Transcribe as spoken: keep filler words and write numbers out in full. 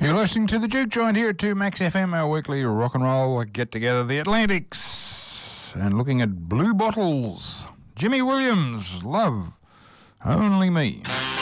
You're listening to the Juke Joint here at two Max F M, our weekly rock and roll get together, the Atlantics, and looking at Blue Bottles. Jimmy Williams, Love Only Me.